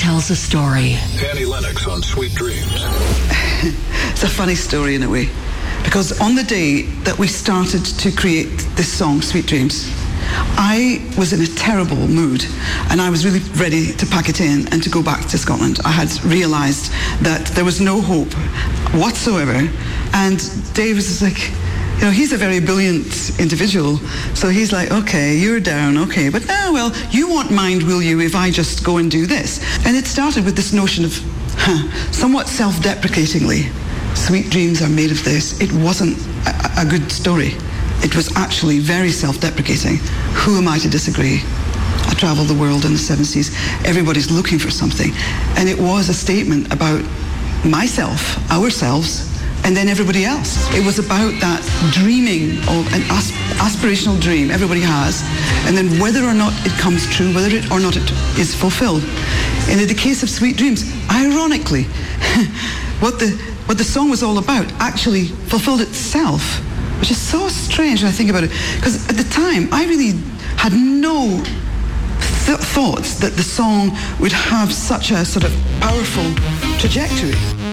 tells a story. Annie Lennox on Sweet Dreams. It's a funny story in a way, because on the day that we started to create this song, Sweet Dreams, I was in a terrible mood and I was really ready to pack it in and to go back to Scotland. I had realised that there was no hope whatsoever, and Dave was like, you know, he's a very brilliant individual, so he's like, okay, you're down, okay, but well, you won't mind, will you, if I just go and do this? And it started with this notion of, somewhat self-deprecatingly, sweet dreams are made of this. It wasn't a good story. It was actually very self-deprecating. Who am I to disagree? I travelled the world in the 70s. Everybody's looking for something. And it was a statement about myself, ourselves, and then everybody else. It was about that dreaming of an aspirational dream everybody has, and then whether or not it comes true, whether it or not it is fulfilled. And in the case of Sweet Dreams, ironically, what the song was all about actually fulfilled itself, which is so strange when I think about it. Because at the time, I really had no thoughts that the song would have such a sort of powerful trajectory.